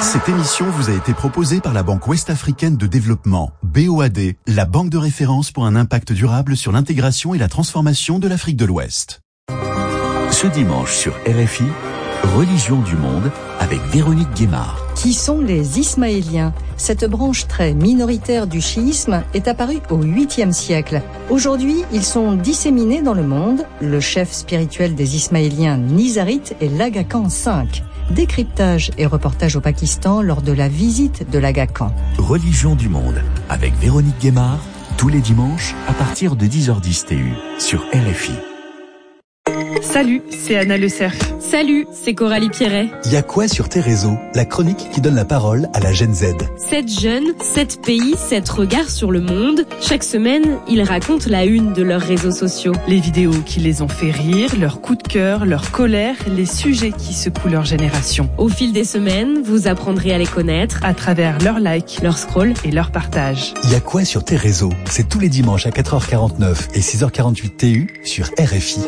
Cette émission vous a été proposée par la Banque Ouest-Africaine de Développement, BOAD, la banque de référence pour un impact durable sur l'intégration et la transformation de l'Afrique de l'Ouest. Ce dimanche sur RFI, Religion du monde avec Véronique Guémard. Qui sont les Ismaéliens ? Cette branche très minoritaire du chiisme est apparue au 8e siècle. Aujourd'hui, ils sont disséminés dans le monde. Le chef spirituel des Ismaéliens nizarites est l'Aga Khan V. Décryptage et reportage au Pakistan lors de la visite de l'Aga Khan. Religion du monde avec Véronique Guémard, tous les dimanches à partir de 10h10 TU sur RFI. Salut, c'est Anna Le Cerf. Salut, c'est Coralie Pierret. Y a quoi sur tes réseaux ? La chronique qui donne la parole à la Gen Z. 7 jeunes, 7 pays, 7 regards sur le monde. Chaque semaine, ils racontent la une de leurs réseaux sociaux. Les vidéos qui les ont fait rire, leurs coups de cœur, leur colère, les sujets qui secouent leur génération. Au fil des semaines, vous apprendrez à les connaître à travers leurs likes, leurs scrolls et leurs partages. Y a quoi sur tes réseaux ? C'est tous les dimanches à 4h49 et 6h48 TU sur RFI.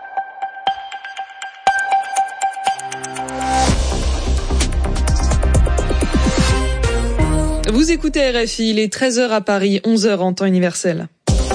Vous écoutez RFI, il est 13h à Paris, 11h en temps universel.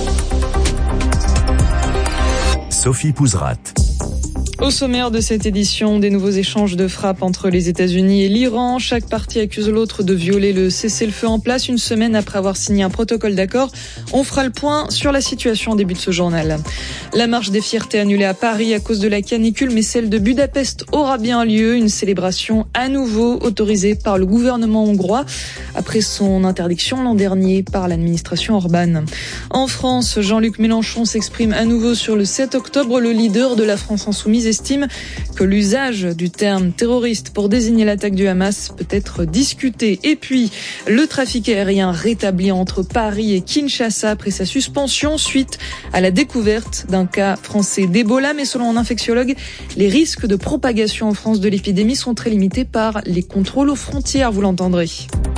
Sophie Pouzrat. Au sommaire de cette édition, des nouveaux échanges de frappes entre les États-Unis et l'Iran. Chaque partie accuse l'autre de violer le cessez-le-feu en place une semaine après avoir signé un protocole d'accord. On fera le point sur la situation en début de ce journal. La marche des fiertés annulée à Paris à cause de la canicule, mais celle de Budapest aura bien lieu. Une célébration à nouveau autorisée par le gouvernement hongrois après son interdiction l'an dernier par l'administration Orban. En France, Jean-Luc Mélenchon s'exprime à nouveau sur le 7 octobre. Le leader de la France insoumise estime que l'usage du terme terroriste pour désigner l'attaque du Hamas peut être discuté. Et puis, le trafic aérien rétabli entre Paris et Kinshasa après sa suspension suite à la découverte d'un cas français d'Ebola. Mais selon un infectiologue, les risques de propagation en France de l'épidémie sont très limités par les contrôles aux frontières, vous l'entendrez.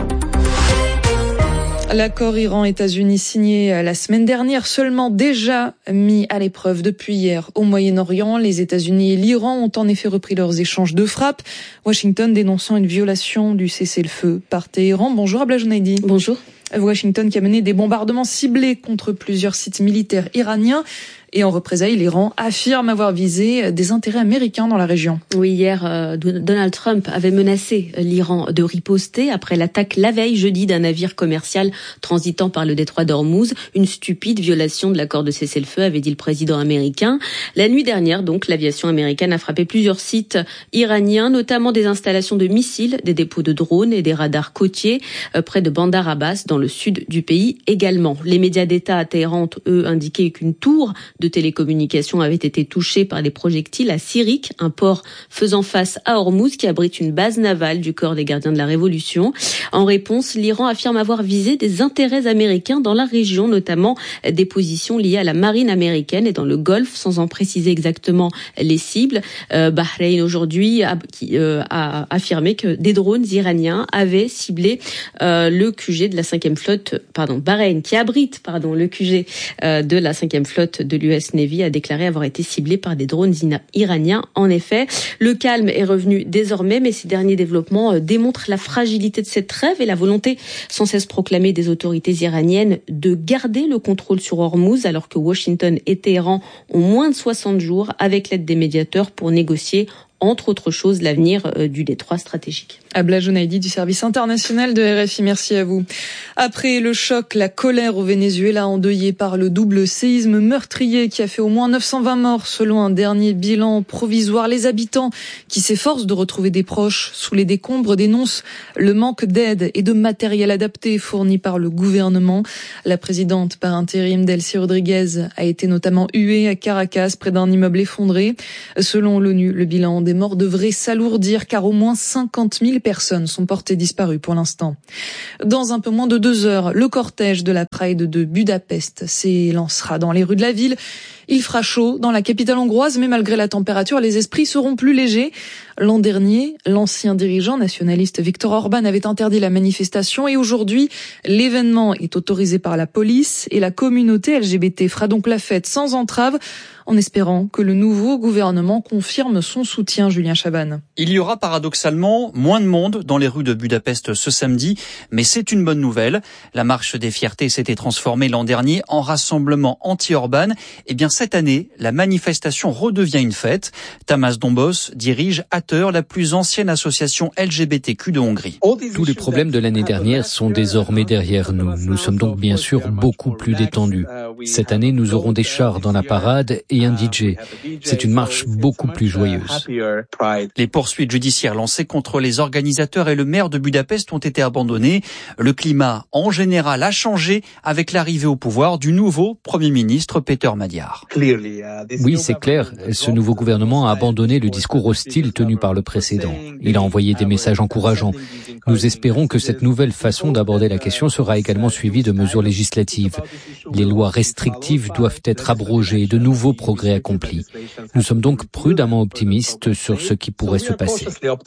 L'accord Iran-États-Unis signé la semaine dernière, seulement déjà mis à l'épreuve depuis hier au Moyen-Orient. Les États-Unis et l'Iran ont en effet repris leurs échanges de frappes. Washington dénonçant une violation du cessez-le-feu par Téhéran. Bonjour Abla Jounaidi. Bonjour. Washington qui a mené des bombardements ciblés contre plusieurs sites militaires iraniens. Et en représailles, l'Iran affirme avoir visé des intérêts américains dans la région. Oui, hier, Donald Trump avait menacé l'Iran de riposter après l'attaque la veille jeudi d'un navire commercial transitant par le détroit d'Ormuz. Une stupide violation de l'accord de cessez-le-feu, avait dit le président américain. La nuit dernière, donc, l'aviation américaine a frappé plusieurs sites iraniens, notamment des installations de missiles, des dépôts de drones et des radars côtiers près de Bandar Abbas, dans le sud du pays également. Les médias d'État à Téhéran ont, eux, indiqué qu'une tour de télécommunications avait été touchée par des projectiles à Sirik, un port faisant face à Ormuz qui abrite une base navale du corps des gardiens de la Révolution. En réponse, l'Iran affirme avoir visé des intérêts américains dans la région, notamment des positions liées à la marine américaine et dans le Golfe, sans en préciser exactement les cibles. Bahreïn aujourd'hui a affirmé que des drones iraniens avaient ciblé le QG de la 5e flotte, Bahreïn qui abrite le QG de la 5e flotte de l'US Navy a déclaré avoir été ciblé par des drones iraniens. En effet, le calme est revenu désormais, mais ces derniers développements démontrent la fragilité de cette trêve et la volonté sans cesse proclamée des autorités iraniennes de garder le contrôle sur Ormuz, alors que Washington et Téhéran ont moins de 60 jours avec l'aide des médiateurs pour négocier entre autres choses, l'avenir du détroit stratégique. Abla Jounaidi du service international de RFI, merci à vous. Après le choc, la colère au Venezuela endeuillé par le double séisme meurtrier qui a fait au moins 920 morts selon un dernier bilan provisoire. Les habitants qui s'efforcent de retrouver des proches sous les décombres dénoncent le manque d'aide et de matériel adapté fourni par le gouvernement. La présidente par intérim Delcy Rodriguez a été notamment huée à Caracas près d'un immeuble effondré. Selon l'ONU, le bilan des morts devrait s'alourdir car au moins 50 000 personnes sont portées disparues pour l'instant. Dans un peu moins de 2 heures, le cortège de la Pride de Budapest s'élancera dans les rues de la ville. Il fera chaud dans la capitale hongroise, mais malgré la température, les esprits seront plus légers. L'an dernier, l'ancien dirigeant nationaliste Viktor Orban avait interdit la manifestation et aujourd'hui, l'événement est autorisé par la police et la communauté LGBT fera donc la fête sans entrave. en espérant que le nouveau gouvernement confirme son soutien. Julien Chabannes. Il y aura paradoxalement moins de monde dans les rues de Budapest ce samedi, mais c'est une bonne nouvelle. La marche des fiertés s'était transformée l'an dernier en rassemblement anti-Orban. Eh bien, cette année, la manifestation redevient une fête. Tamás Dombos dirige ATER, la plus ancienne association LGBTQ de Hongrie. Tous les problèmes de l'année dernière sont désormais derrière nous. Nous sommes donc bien sûr beaucoup plus détendus. Cette année, nous aurons des chars dans la parade et un DJ. C'est une marche beaucoup plus joyeuse. Les poursuites judiciaires lancées contre les organisateurs et le maire de Budapest ont été abandonnées. Le climat, en général, a changé avec l'arrivée au pouvoir du nouveau Premier ministre Péter Magyar. Oui, c'est clair. Ce nouveau gouvernement a abandonné le discours hostile tenu par le précédent. Il a envoyé des messages encourageants. Nous espérons que cette nouvelle façon d'aborder la question sera également suivie de mesures législatives. Les lois restrictives doivent être abrogées et de nouveaux progrès accomplis. Nous sommes donc prudemment optimistes sur ce qui pourrait se passer.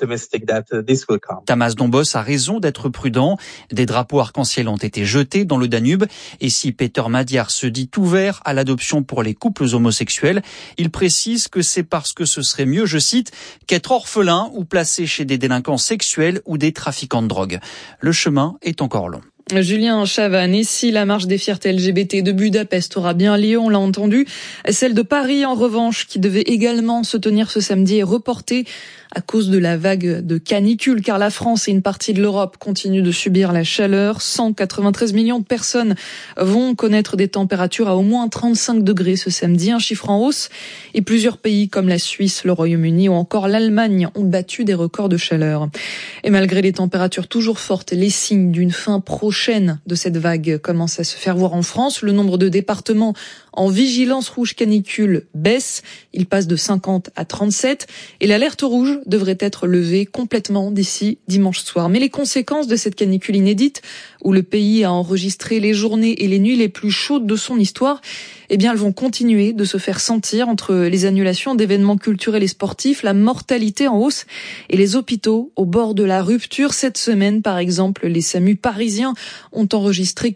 Tamás Dombos a raison d'être prudent. Des drapeaux arc-en-ciel ont été jetés dans le Danube. Et si Péter Magyar se dit ouvert à l'adoption pour les couples homosexuels, il précise que c'est parce que ce serait mieux, je cite, qu'être orphelin ou placé chez des délinquants sexuels ou des trafiquants de drogue. Le chemin est encore long. Julien Chabannes, et si la marche des fiertés LGBT de Budapest aura bien lieu, on l'a entendu, celle de Paris en revanche, qui devait également se tenir ce samedi, est reportée à cause de la vague de canicule, car la France et une partie de l'Europe continuent de subir la chaleur. 193 millions de personnes vont connaître des températures à au moins 35 degrés ce samedi, un chiffre en hausse. Et plusieurs pays comme la Suisse, le Royaume-Uni ou encore l'Allemagne ont battu des records de chaleur. Et malgré les températures toujours fortes, les signes d'une fin prochaine de cette vague commencent à se faire voir en France. Le nombre de départements en vigilance rouge canicule baisse. Il passe de 50 à 37. Et l'alerte rouge devrait être levée complètement d'ici dimanche soir. Mais les conséquences de cette canicule inédite, où le pays a enregistré les journées et les nuits les plus chaudes de son histoire, eh bien, elles vont continuer de se faire sentir entre les annulations d'événements culturels et sportifs, la mortalité en hausse et les hôpitaux au bord de la rupture. Cette semaine, par exemple, les SAMU parisiens ont enregistré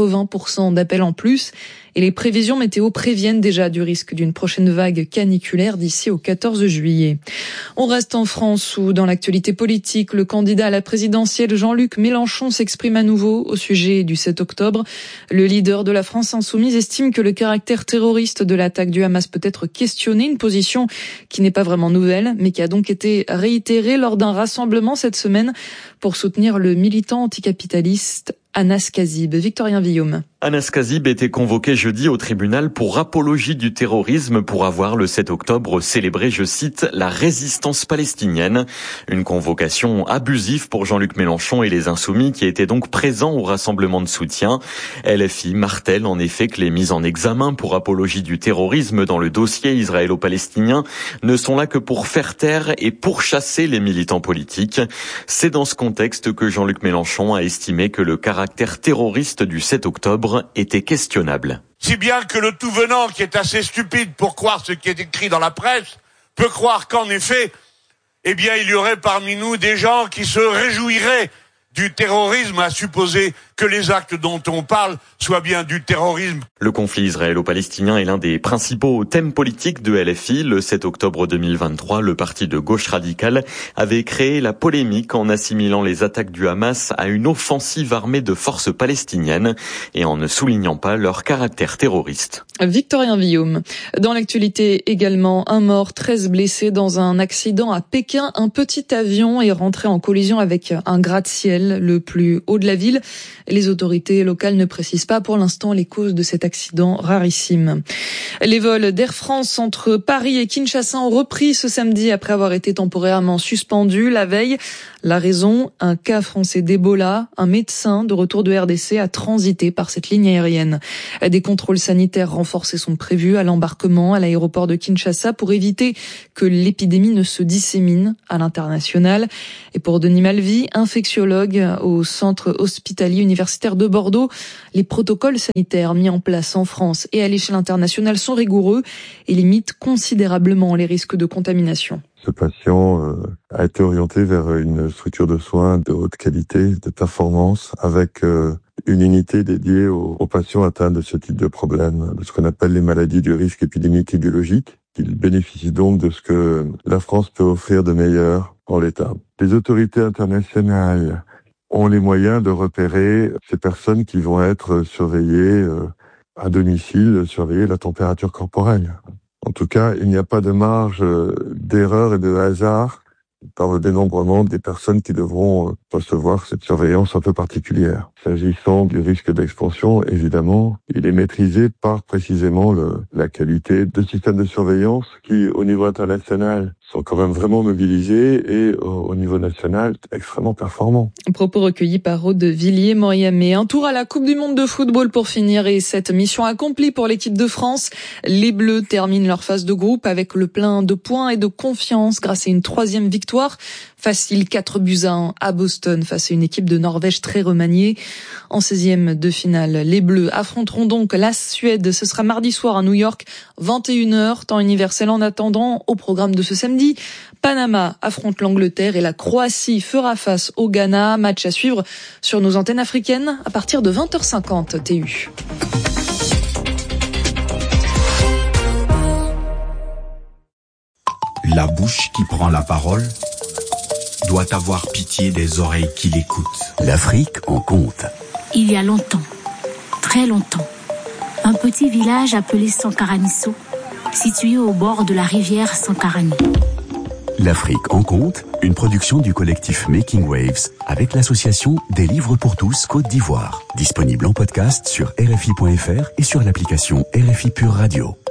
80% d'appels en plus. Et les prévisions météo préviennent déjà du risque d'une prochaine vague caniculaire d'ici au 14 juillet. On reste en France où, dans l'actualité politique, le candidat à la présidentielle Jean-Luc Mélenchon s'exprime à nouveau au sujet du 7 octobre. Le leader de la France insoumise estime que le caractère terroriste de l'attaque du Hamas peut être questionné, une position qui n'est pas vraiment nouvelle, mais qui a donc été réitérée lors d'un rassemblement cette semaine pour soutenir le militant anticapitaliste Anas Kazib. Victorien Villaume. Anas Kazib était convoqué jeudi au tribunal pour apologie du terrorisme pour avoir le 7 octobre célébré, je cite, la résistance palestinienne. Une convocation abusive pour Jean-Luc Mélenchon et les Insoumis qui étaient donc présents au rassemblement de soutien. LFI martèle en effet que les mises en examen pour apologie du terrorisme dans le dossier israélo-palestinien ne sont là que pour faire taire et pourchasser les militants politiques. C'est dans ce contexte que Jean-Luc Mélenchon a estimé que le caractère terroriste du 7 octobre était questionnable. Si bien que le tout venant, qui est assez stupide pour croire ce qui est écrit dans la presse, peut croire qu'en effet, eh bien, il y aurait parmi nous des gens qui se réjouiraient du terrorisme, à supposer que les actes dont on parle soient bien du terrorisme. Le conflit israélo-palestinien est l'un des principaux thèmes politiques de LFI. Le 7 octobre 2023, le parti de gauche radicale avait créé la polémique en assimilant les attaques du Hamas à une offensive armée de forces palestiniennes et en ne soulignant pas leur caractère terroriste. Victorien Villaume. Dans l'actualité également, un mort, 13 blessés dans un accident à Pékin. Un petit avion est rentré en collision avec un gratte-ciel le plus haut de la ville. Les autorités locales ne précisent pas pour l'instant les causes de cet accident rarissime. Les vols d'Air France entre Paris et Kinshasa ont repris ce samedi après avoir été temporairement suspendus la veille. La raison, un cas français d'Ebola. Un médecin de retour de RDC a transité par cette ligne aérienne. Des contrôles sanitaires renforcés sont prévus à l'embarquement à l'aéroport de Kinshasa pour éviter que l'épidémie ne se dissémine à l'international. Et pour Denis Malvy, infectiologue au centre hospitalier universitaire de Bordeaux, les protocoles sanitaires mis en place en France et à l'échelle internationale sont rigoureux et limitent considérablement les risques de contamination. Ce patient a été orienté vers une structure de soins de haute qualité, de performance, avec une unité dédiée aux patients atteints de ce type de problème, de ce qu'on appelle les maladies du risque épidémique et biologique. Ils bénéficient donc de ce que la France peut offrir de meilleur en l'état. Les autorités internationales ont les moyens de repérer ces personnes qui vont être surveillées à domicile, surveiller la température corporelle. En tout cas, il n'y a pas de marge d'erreur et de hasard dans le dénombrement des personnes qui devront recevoir cette surveillance un peu particulière. S'agissant du risque d'expansion, évidemment, il est maîtrisé par précisément la qualité de systèmes de surveillance qui, au niveau international, sont quand même vraiment mobilisés et au niveau national, extrêmement performants. Propos recueillis par Aude Villiers-Moriamé. Un tour à la Coupe du Monde de football pour finir et cette mission accomplie pour l'équipe de France. Les Bleus terminent leur phase de groupe avec le plein de points et de confiance grâce à une 3e victoire. Facile 4-1 à Boston face à une équipe de Norvège très remaniée. En 16e de finale, les Bleus affronteront donc la Suède. Ce sera mardi soir à New York, 21h, temps universel. En attendant, au programme de ce samedi, Panama affronte l'Angleterre et la Croatie fera face au Ghana. Match à suivre sur nos antennes africaines à partir de 20h50 TU. La bouche qui prend la parole doit avoir pitié des oreilles qui l'écoutent. L'Afrique en compte. Il y a longtemps, très longtemps, un petit village appelé Sankaranisso, situé au bord de la rivière Sankarani. L'Afrique en compte, une production du collectif Making Waves avec l'association Des Livres pour tous Côte d'Ivoire. Disponible en podcast sur RFI.fr et sur l'application RFI Pure Radio.